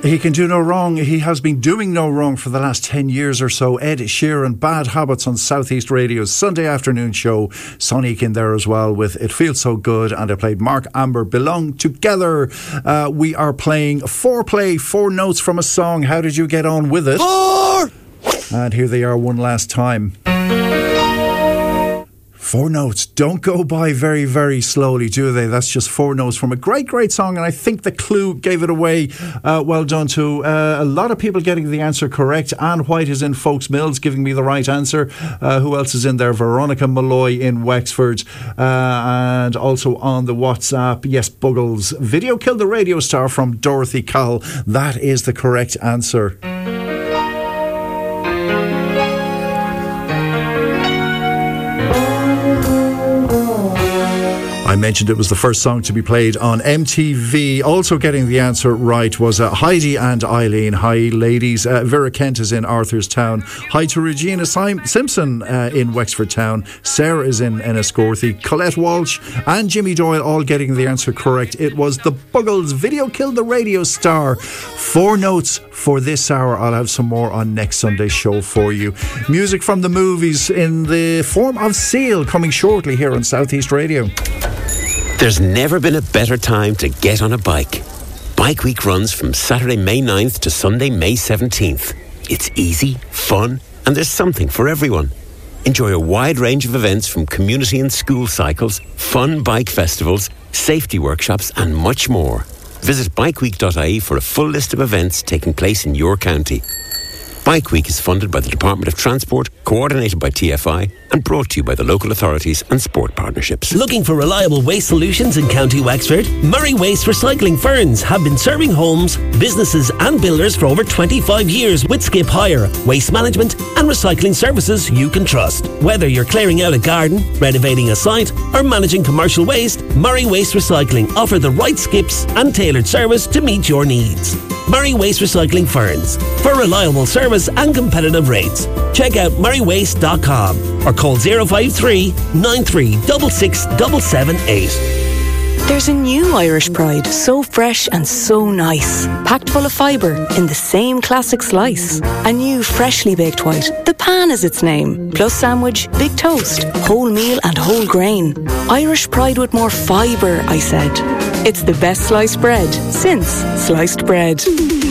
He can do no wrong. He has been doing no wrong for the last 10 years or so. Ed Sheeran, Bad Habits on Southeast Radio's Sunday afternoon show. Sonic in there as well with It Feels So Good. And I played Mark Amber, Belong Together. We are playing foreplay, 4 notes from a song. How did you get on with it? 4! And here they are one last time. 4 notes don't go by very, very slowly, do they? That's just 4 notes from a great, great song, and I think the clue gave it away. Well done to a lot of people getting the answer correct. Anne White is in Folks Mills giving me the right answer. Who else is in there? Veronica Malloy in Wexford. And also on the WhatsApp, yes, Buggles. Video Killed the Radio Star from Dorothy Cowell. That is the correct answer. I mentioned it was the first song to be played on MTV. Also getting the answer right was Heidi and Eileen. Hi, ladies. Vera Kent is in Arthurstown. Hi to Regina Simpson in Wexford Town. Sarah is in Enniscorthy. Colette Walsh and Jimmy Doyle all getting the answer correct. It was the Buggles. Video Killed the Radio Star. 4 notes for this hour. I'll have some more on next Sunday's show for you. Music from the movies in the form of Seal coming shortly here on Southeast Radio. There's never been a better time to get on a bike. Bike Week runs from Saturday, May 9th to Sunday, May 17th. It's easy, fun, and there's something for everyone. Enjoy a wide range of events from community and school cycles, fun bike festivals, safety workshops, and much more. Visit bikeweek.ie for a full list of events taking place in your county. Bike Week is funded by the Department of Transport, coordinated by TFI, and brought to you by the local authorities and sport partnerships. Looking for reliable waste solutions in County Wexford? Murray Waste Recycling Ferns have been serving homes, businesses and builders for over 25 years with skip hire, waste management and recycling services you can trust. Whether you're clearing out a garden, renovating a site or managing commercial waste, Murray Waste Recycling offer the right skips and tailored service to meet your needs. Murray Waste Recycling Ferns, for reliable service and competitive rates. Check out murraywaste.com or call 053 9366 778. There's a new Irish Pride, so fresh and so nice. Packed full of fibre in the same classic slice. A new freshly baked white, the pan is its name. Plus sandwich, big toast, whole meal and whole grain. Irish Pride with more fibre, I said. It's the best sliced bread since sliced bread.